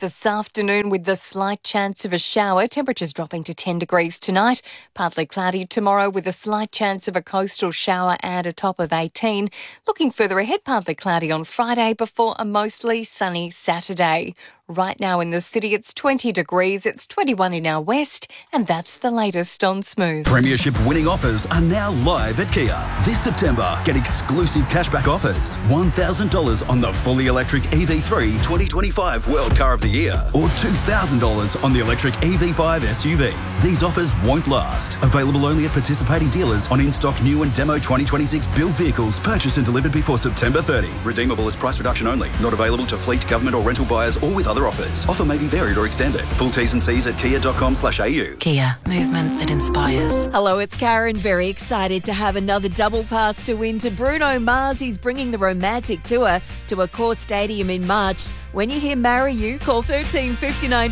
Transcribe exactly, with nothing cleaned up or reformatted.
this afternoon with the slight chance of a shower. Temperatures dropping to ten degrees tonight. Partly cloudy tomorrow with a slight chance of a coastal shower and a top of eighteen. Looking further ahead, partly cloudy on Friday before a mostly sunny Saturday. Right now in the city, it's twenty degrees. It's twenty-one in our west, and that's the latest on Smooth. Premiership winning offers are now live at Kia. This September, get exclusive cashback offers. one thousand dollars on the fully electric E V three twenty twenty-five World Car of the Year, or two thousand dollars on the electric E V five S U V. These offers won't last. Available only at participating dealers on in-stock new and demo twenty twenty-six build vehicles purchased and delivered before September thirtieth. Redeemable as price reduction only. Not available to fleet, government or rental buyers or with other offers. Offer may be varied or extended. Full T's and C's at kia dot com slash a u. Kia, movement that inspires. Hello, it's Karen. Very excited to have another double pass to win to Bruno Mars. He's bringing the romantic tour to Accor Stadium in March. When you hear Marry You, call thirteen fifty-nine